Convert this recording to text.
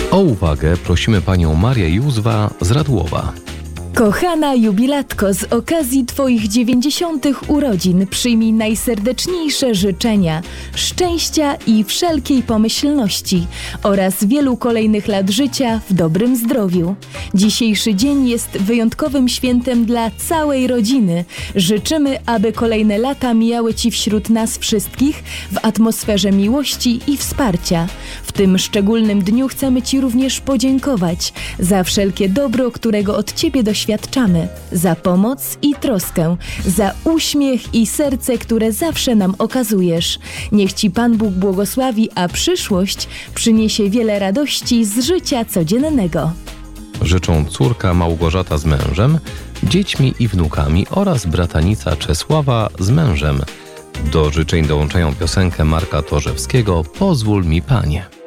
O uwagę prosimy panią Marię Józwa z Radłowa. Kochana jubilatko, z okazji Twoich 90. urodzin przyjmij najserdeczniejsze życzenia, szczęścia i wszelkiej pomyślności oraz wielu kolejnych lat życia w dobrym zdrowiu. Dzisiejszy dzień jest wyjątkowym świętem dla całej rodziny. Życzymy, aby kolejne lata mijały Ci wśród nas wszystkich w atmosferze miłości i wsparcia. W tym szczególnym dniu chcemy Ci również podziękować za wszelkie dobro, którego od Ciebie doświadczamy, za pomoc i troskę, za uśmiech i serce, które zawsze nam okazujesz. Niech Ci Pan Bóg błogosławi, a przyszłość przyniesie wiele radości z życia codziennego. Życzą córka Małgorzata z mężem, dziećmi i wnukami oraz bratanica Czesława z mężem. Do życzeń dołączają piosenkę Marka Torzewskiego „Pozwól mi, Panie”.